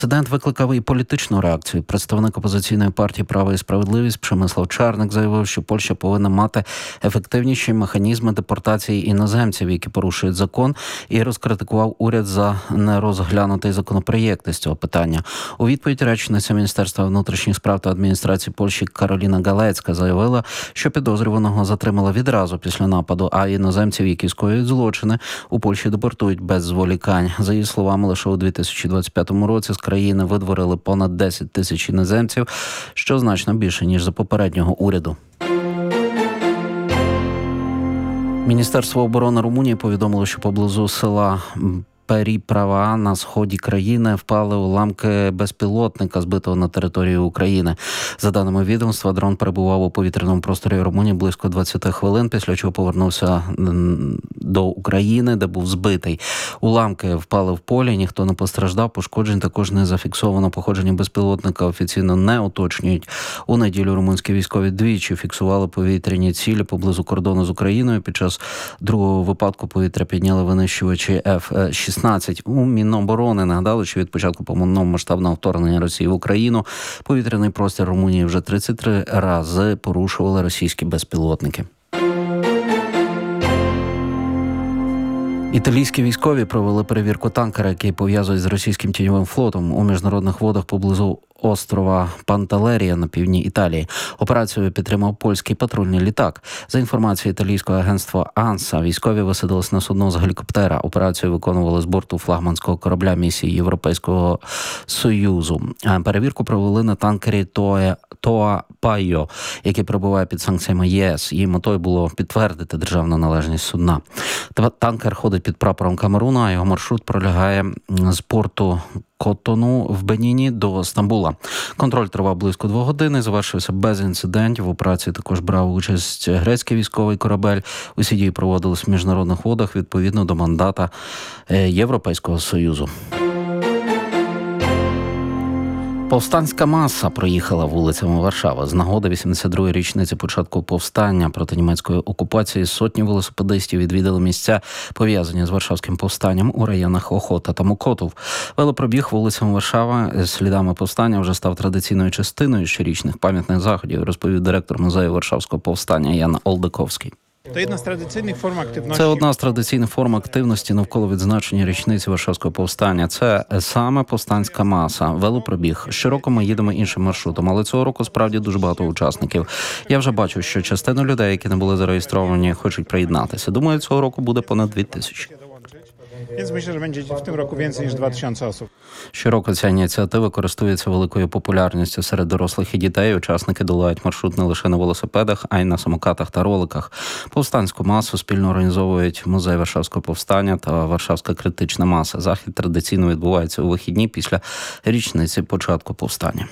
Інцидент викликав і політичну реакцію. Представник опозиційної партії «Право і справедливість» Przemysław Czarnek заявив, що Польща повинна мати ефективніші механізми депортації іноземців, які порушують закон, і розкритикував уряд за нерозглянутий законопроєкт із цього питання. У відповідь речниця Міністерства внутрішніх справ та адміністрації Польщі Кароліна Галецька заявила, що підозрюваного затримала відразу після нападу, а іноземців, які скоюють злочини, у Польщі депортують без зволікань. За її словами, лише у 2025 році з країни видворили понад 10 тисяч іноземців, що значно більше, ніж за попереднього уряду. Міністерство оборони Румунії повідомило, що поблизу села Періправа на сході країни впали уламки безпілотника, збитого на території України. За даними відомства, дрон перебував у повітряному просторі Румунії близько 20 хвилин, після чого повернувся до України, де був збитий. Уламки впали в полі, ніхто не постраждав, пошкоджень також не зафіксовано. Походження безпілотника офіційно не уточнюють. У неділю румунські військові двічі фіксували повітряні цілі поблизу кордону з Україною. Під час другого випадку повітря підняли винищувачі F-16. У Міноборони нагадали, що від початку повномасштабного вторгнення Росії в Україну повітряний простір Румунії вже 33 рази порушували російські безпілотники. Італійські військові провели перевірку танкера, який пов'язують з російським тіньовим флотом у міжнародних водах поблизу острова Панталерія на півдні Італії. Операцію підтримав польський патрульний літак. За інформацією італійського агентства АНСА, військові висадились на судно з гелікоптера. Операцію виконували з борту флагманського корабля місії Європейського Союзу. Перевірку провели на танкері Тоа Пайо, який перебуває під санкціями ЄС. Її метою було підтвердити державну належність судна. Танкер ходить під прапором Камеруну, а його маршрут пролягає з порту Котону в Беніні до Стамбула. Контроль тривав близько 2 годин і завершився без інцидентів. В операції також брав участь грецький військовий корабель. Усі дії проводились в міжнародних водах відповідно до мандата Європейського Союзу. Повстанська маса проїхала вулицями Варшави. З нагоди 82-ї річниці початку повстання проти німецької окупації сотні велосипедистів відвідали місця, пов'язані з Варшавським повстанням у районах Охота та Мокотов. Велопробіг вулицями Варшави слідами повстання вже став традиційною частиною щорічних пам'ятних заходів, розповів директор музею Варшавського повстання Ян Олдиковський. Це одна з традиційних форм активності навколо відзначення річниці Варшавського повстання. Це саме повстанська маса, велопробіг. Щороку ми їдемо іншим маршрутом, але цього року справді дуже багато учасників. Я вже бачу, що частина людей, які не були зареєстровані, хочуть приєднатися. Думаю, цього року буде понад 2000. Więc myślę, że będzie w tym roku więcej niż 2000 osób. Щороку ця ініціатива користується великою популярністю серед дорослих і дітей. Учасники долають маршрут не лише на велосипедах, а й на самокатах та роликах. Повстанську масу спільно організовують Музей Варшавського повстання та Варшавська критична маса. Захід традиційно відбувається у вихідні після річниці початку повстання.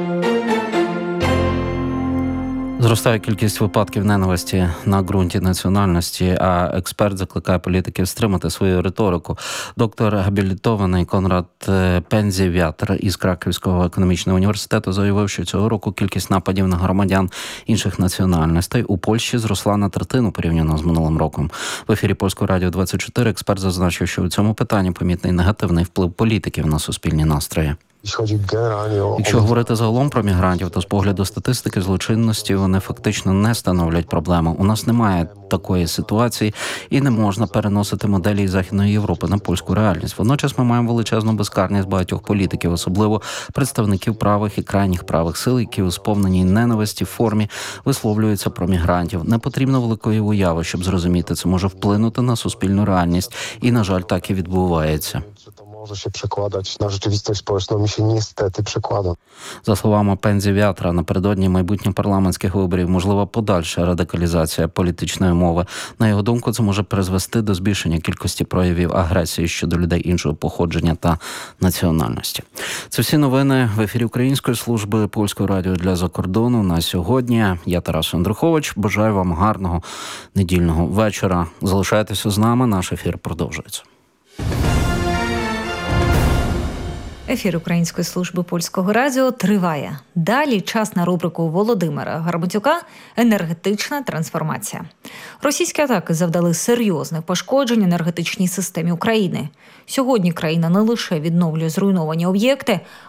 Зростає кількість випадків ненависті на ґрунті національності, а експерт закликає політиків стримати свою риторику. Доктор габілітований Конрад Пензі-Вятр із Краківського економічного університету заявив, що цього року кількість нападів на громадян інших національностей у Польщі зросла на третину порівняно з минулим роком. В ефірі Польського радіо 24 експерт зазначив, що у цьому питанні помітний негативний вплив політиків на суспільні настрої. Якщо говорити загалом про мігрантів, то з погляду статистики злочинності вони фактично не становлять проблему. У нас немає такої ситуації і не можна переносити моделі із Західної Європи на польську реальність. Водночас ми маємо величезну безкарність багатьох політиків, особливо представників правих і крайніх правих сил, які у сповненій ненависті формі висловлюються про мігрантів. Не потрібно великої уяви, щоб зрозуміти, це може вплинути на суспільну реальність. І, на жаль, так і відбувається. Może się przekładać na rzeczywistość społeczną, mi się niestety przekłada. За словами Пензі-Вятра, напередодні майбутніх парламентських виборів можлива подальша радикалізація політичної мови. На його думку, це може призвести до збільшення кількості проявів агресії щодо людей іншого походження та національності. Це всі новини в ефірі Української служби Польського радіо для закордону на сьогодні. Я Тарас Андрухович. Бажаю вам гарного недільного вечора. Залишайтеся з нами, наш ефір продовжується. Ефір Української служби польського радіо триває. Далі час на рубрику Володимира Гарбатюка «Енергетична трансформація». Російські атаки завдали серйозних пошкоджень енергетичній системі України. Сьогодні країна не лише відновлює зруйновані об'єкти,